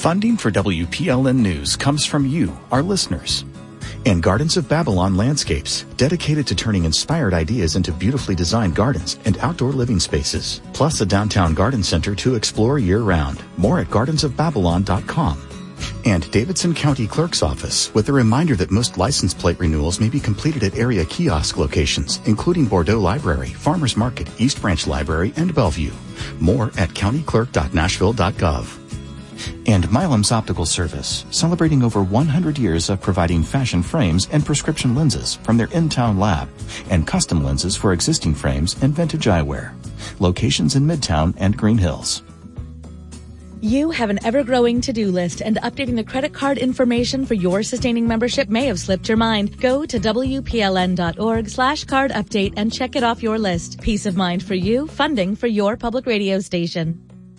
Funding for WPLN News comes from you, our listeners. And Gardens of Babylon Landscapes, dedicated to turning inspired ideas into beautifully designed gardens and outdoor living spaces, plus a downtown garden center to explore year-round. More at gardensofbabylon.com. And Davidson County Clerk's Office, with a reminder that most license plate renewals may be completed at area kiosk locations, including Bordeaux Library, Farmers Market, East Branch Library, and Bellevue. More at countyclerk.nashville.gov. And Milam's Optical Service, celebrating over 100 years of providing fashion frames and prescription lenses from their in-town lab, and custom lenses for existing frames and vintage eyewear. Locations in Midtown and Green Hills. You have an ever-growing to-do list, and updating the credit card information for your sustaining membership may have slipped your mind. Go to WPLN.org/card update and check it off your list. Peace of mind for you, funding for your public radio station.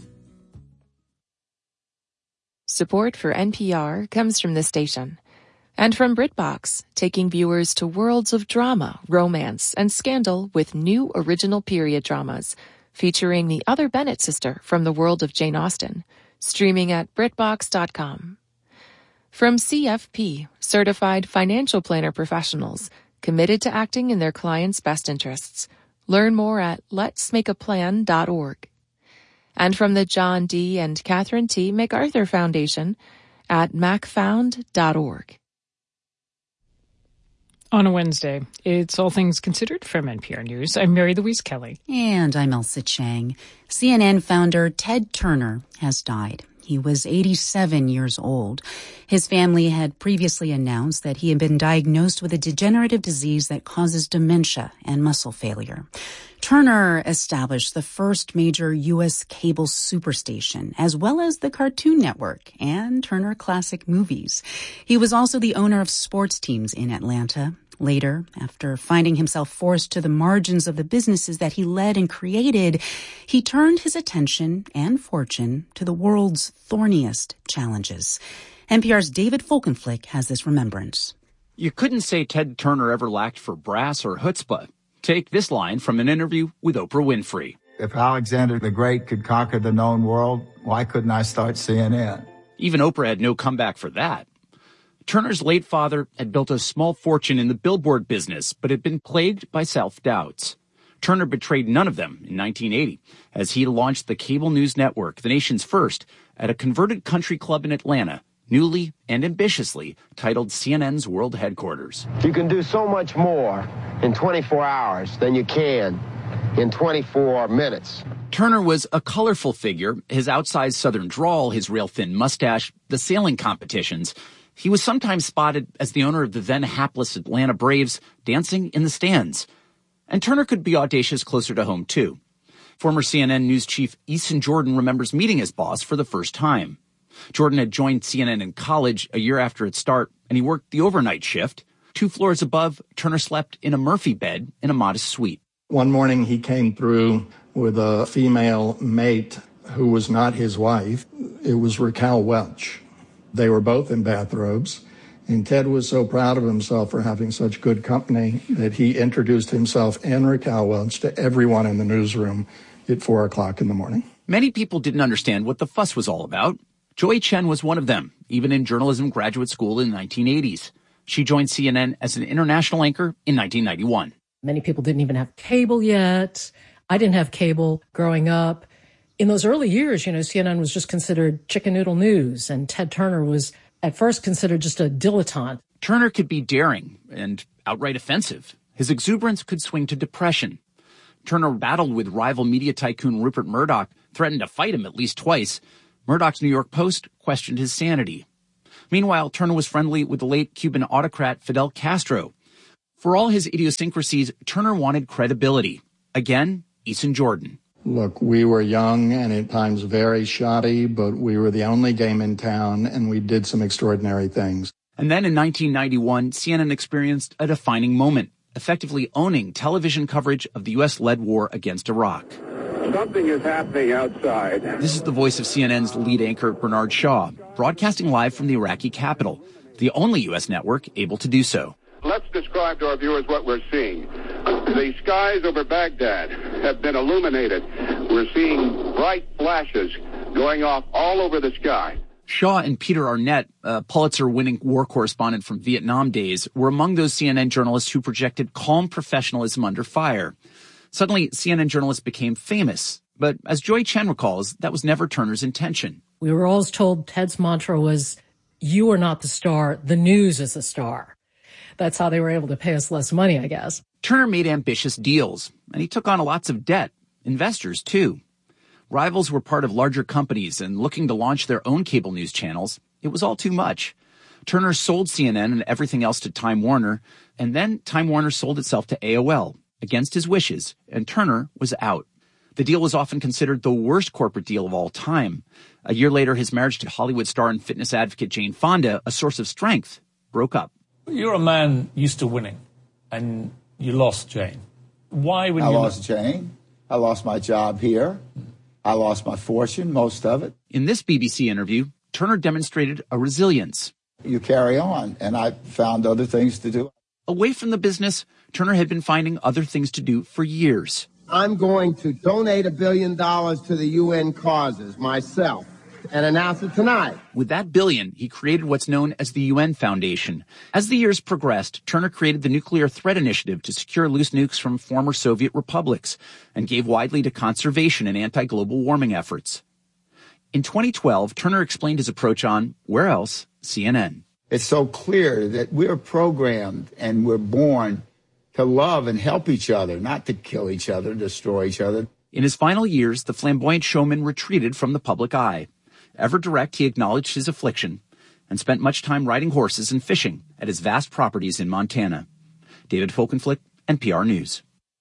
Support for NPR comes from this station. And from BritBox, taking viewers to worlds of drama, romance, and scandal with new original period dramas, featuring the other Bennett sister from the world of Jane Austen, streaming at BritBox.com. From CFP, certified financial planner professionals, committed to acting in their clients' best interests. Learn more at letsmakeaplan.org. And from the John D. and Catherine T. MacArthur Foundation at macfound.org. On a Wednesday, it's All Things Considered from NPR News. I'm Mary Louise Kelly. And I'm Elsa Chang. CNN founder Ted Turner has died. He was 87 years old. His family had previously announced that he had been diagnosed with a degenerative disease that causes dementia and muscle failure. Turner established the first major U.S. cable superstation, as well as the Cartoon Network and Turner Classic Movies. He was also the owner of sports teams in Atlanta. Later, after finding himself forced to the margins of the businesses that he led and created, he turned his attention and fortune to the world's thorniest challenges. NPR's David Folkenflik has this remembrance. You couldn't say Ted Turner ever lacked for brass or chutzpah. Take this line from an interview with Oprah Winfrey. If Alexander the Great could conquer the known world, why couldn't I start CNN? Even Oprah had no comeback for that. Turner's late father had built a small fortune in the billboard business, but had been plagued by self-doubts. Turner betrayed none of them in 1980 as he launched the cable news network, the nation's first, at a converted country club in Atlanta, newly and ambitiously titled CNN's World Headquarters. You can do so much more in 24 hours than you can in 24 minutes. Turner was a colorful figure, his outsized southern drawl, his rail-thin mustache, the sailing competitions. He was sometimes spotted as the owner of the then hapless Atlanta Braves, dancing in the stands. And Turner could be audacious closer to home, too. Former CNN news chief Eason Jordan remembers meeting his boss for the first time. Jordan had joined CNN in college a year after its start, and he worked the overnight shift. 2 floors above, Turner slept in a Murphy bed in a modest suite. One morning he came through with a female mate who was not his wife. It was Raquel Welch. They were both in bathrobes, and Ted was so proud of himself for having such good company that he introduced himself and Raquel Welch to everyone in the newsroom at 4 o'clock in the morning. Many people didn't understand what the fuss was all about. Joy Chen was one of them, even in journalism graduate school in the 1980s. She joined CNN as an international anchor in 1991. Many people didn't even have cable yet. I didn't have cable growing up. In those early years, CNN was just considered chicken noodle news, and Ted Turner was at first considered just a dilettante. Turner could be daring and outright offensive. His exuberance could swing to depression. Turner battled with rival media tycoon Rupert Murdoch, threatened to fight him at least twice. Murdoch's New York Post questioned his sanity. Meanwhile, Turner was friendly with the late Cuban autocrat Fidel Castro. For all his idiosyncrasies, Turner wanted credibility. Again, Eason Jordan. Look, we were young and at times very shoddy, but we were the only game in town, and we did some extraordinary things. And then in 1991, CNN experienced a defining moment, effectively owning television coverage of the U.S.-led war against Iraq. Something is happening outside. This is the voice of CNN's lead anchor, Bernard Shaw, broadcasting live from the Iraqi capital, the only U.S. network able to do so. Let's describe to our viewers what we're seeing. The skies over Baghdad have been illuminated. We're seeing bright flashes going off all over the sky. Shaw and Peter Arnett, a Pulitzer-winning war correspondent from Vietnam days, were among those CNN journalists who projected calm professionalism under fire. Suddenly, CNN journalists became famous. But as Joy Chen recalls, that was never Turner's intention. We were always told Ted's mantra was, you are not the star, the news is the star. That's how they were able to pay us less money, I guess. Turner made ambitious deals, and he took on lots of debt. Investors, too. Rivals were part of larger companies, and looking to launch their own cable news channels, it was all too much. Turner sold CNN and everything else to Time Warner, and then Time Warner sold itself to AOL, against his wishes, and Turner was out. The deal was often considered the worst corporate deal of all time. A year later, his marriage to Hollywood star and fitness advocate Jane Fonda, a source of strength, broke up. You're a man used to winning, and you lost Jane. Why would you... I lost Jane. I lost my job here. I lost my fortune, most of it. In this BBC interview, Turner demonstrated a resilience. You carry on, and I found other things to do. Away from the business, Turner had been finding other things to do for years. I'm going to donate $1 billion to the UN causes myself and announce it tonight. With that billion, he created what's known as the UN Foundation. As the years progressed, Turner created the Nuclear Threat Initiative to secure loose nukes from former Soviet republics and gave widely to conservation and anti-global warming efforts. In 2012, Turner explained his approach on, where else, CNN. It's so clear that we're programmed and we're born to love and help each other, not to kill each other, destroy each other. In his final years, the flamboyant showman retreated from the public eye. Ever direct, he acknowledged his affliction and spent much time riding horses and fishing at his vast properties in Montana. David Folkenflik, NPR News.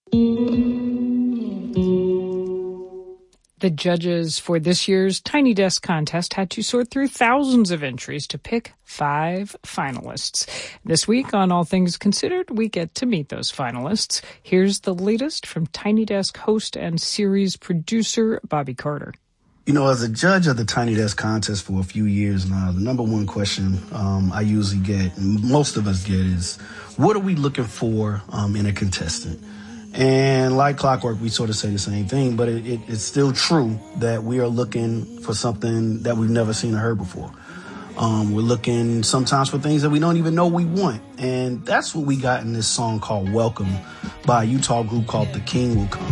The judges for this year's Tiny Desk contest had to sort through thousands of entries to pick 5 finalists. This week on All Things Considered, we get to meet those finalists. Here's the latest from Tiny Desk host and series producer Bobby Carter. You know, as a judge of the Tiny Desk contest for a few years now, the number one question I usually get, and most of us get, is what are we looking for in a contestant? And like clockwork, we sort of say the same thing, but it's still true that we are looking for something that we've never seen or heard before. We're looking sometimes for things that we don't even know we want. And that's what we got in this song called Welcome by a Utah group called The King Will Come.